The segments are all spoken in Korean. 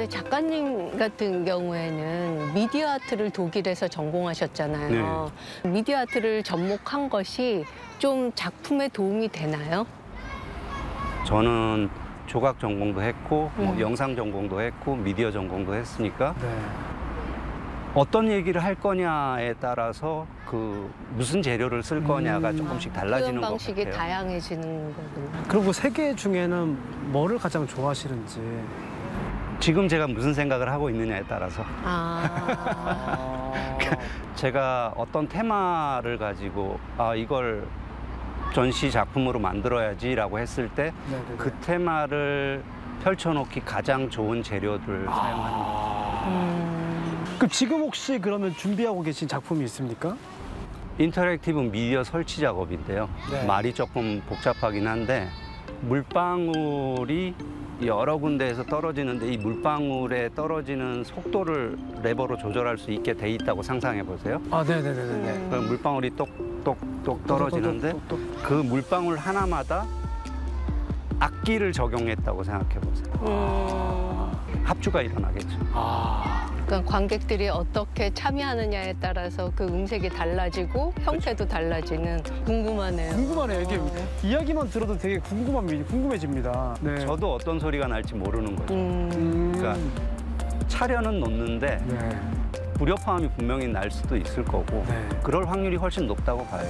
근데 작가님 같은 경우에는 미디어 아트를 독일에서 전공하셨잖아요. 미디어 아트를 접목한 것이 좀 작품에 도움이 되나요? 저는 조각 전공도 했고 뭐 영상 전공도 했고 미디어 전공도 했으니까 네. 어떤 얘기를 할 거냐에 따라서 그 무슨 재료를 쓸 거냐가 조금씩 달라지는 표현 것 방식이 같아요. 다양해지는 거군요. 그리고 세 개 중에는 뭐를 가장 좋아하시는지. 지금 제가 무슨 생각을 하고 있느냐에 따라서 제가 어떤 테마를 가지고 이걸 전시 작품으로 만들어야지라고 했을 때 그 테마를 펼쳐놓기 가장 좋은 재료들 사용하는 거예요. 그럼 지금 혹시 그러면 준비하고 계신 작품이 있습니까? 인터랙티브 미디어 설치 작업인데요. 네. 말이 조금 복잡하긴 한데 물방울이 여러 군데에서 떨어지는데 이 물방울에 떨어지는 속도를 레버로 조절할 수 있게 돼 있다고 상상해 보세요. 아, 네네네네. 그럼 물방울이 똑똑똑 떨어지는데 똑똑똑똑. 그 물방울 하나마다 악기를 적용했다고 생각해 보세요. 합주가 일어나겠죠. 그러니까 관객들이 어떻게 참여하느냐에 따라서 그 음색이 달라지고 형태도 달라지는 궁금하네요. 궁금하네요. 이게 이야기만 들어도 되게 궁금해집니다. 네. 저도 어떤 소리가 날지 모르는 거죠. 음. 그러니까 차려는 놓는데 네. 불협화음이 분명히 날 수도 있을 거고 네. 그럴 확률이 훨씬 높다고 봐요.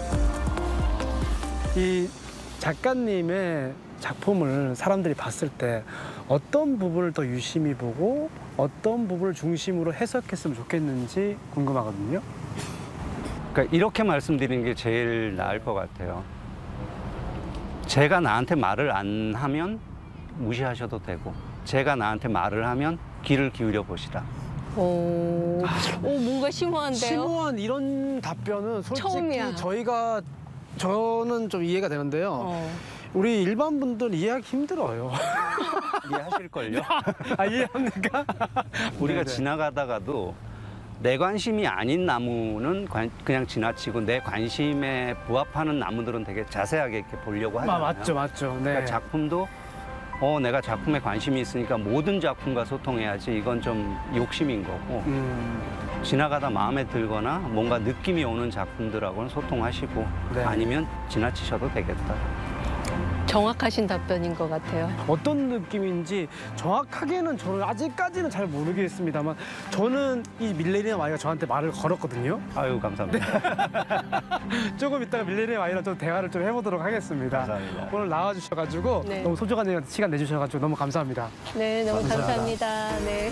이 작가님의 작품을 사람들이 봤을 때 어떤 부분을 더 유심히 보고 어떤 부분을 중심으로 해석했으면 좋겠는지 궁금하거든요. 그러니까 이렇게 말씀드리는 게 제일 나을 것 같아요. 제가 나한테 말을 안 하면 무시하셔도 되고 제가 나한테 말을 하면 귀를 기울여 보시라. 오, 뭔가 심오한데요? 심오한 이런 답변은 솔직히 처음이야. 저는 좀 이해가 되는데요. 우리 일반 분들은 이해하기 힘들어요. 이해하실걸요? 이해합니까? 우리가 네네. 지나가다가도 내 관심이 아닌 나무는 그냥 지나치고 내 관심에 부합하는 나무들은 되게 자세하게 이렇게 보려고 하잖아요. 맞죠. 네. 그러니까 작품도 내가 작품에 관심이 있으니까 모든 작품과 소통해야지 이건 좀 욕심인 거고 지나가다 마음에 들거나 뭔가 느낌이 오는 작품들하고는 소통하시고 네. 아니면 지나치셔도 되겠다. 정확하신 답변인 것 같아요. 어떤 느낌인지 정확하게는 저는 아직까지는 잘 모르겠습니다만 저는 이 밀레니엄 아이가 저한테 말을 걸었거든요. 아유 감사합니다. 조금 이따가 밀레니엄 아이랑 좀 대화를 좀 해보도록 하겠습니다. 감사합니다. 오늘 나와주셔가지고 네. 너무 소중한 시간 내주셔가지고 너무 감사합니다. 네, 너무 감사합니다. 네.